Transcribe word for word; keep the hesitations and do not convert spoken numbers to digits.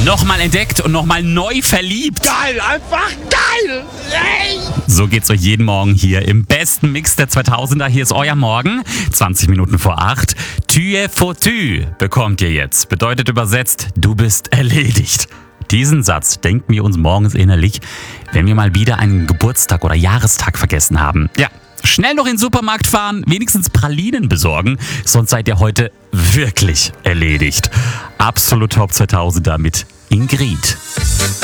Nochmal entdeckt und nochmal neu verliebt. Geil, einfach geil! Ey. So geht's euch jeden Morgen hier im besten Mix der zweitausender. Hier ist euer Morgen, zwanzig Minuten vor acht. Tu es foutu bekommt ihr jetzt. Bedeutet übersetzt, du bist erledigt. Diesen Satz denken wir uns morgens innerlich, wenn wir mal wieder einen Geburtstag oder Jahrestag vergessen haben. Ja, schnell noch in den Supermarkt fahren, wenigstens Pralinen besorgen, sonst seid ihr heute wirklich erledigt. Absolut Top zweitausender mit Ingrid.